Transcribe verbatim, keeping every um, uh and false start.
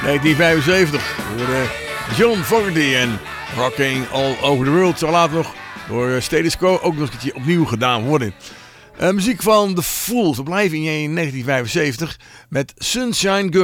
negentien vijfenzeventig. Door John Fogerty en Rocking All Over The World. Zal later nog door Status Quo ook nog eens een keertje opnieuw gedaan worden. Uh, muziek van The Fools. We blijven in negentien vijfenzeventig met Sunshine Girl.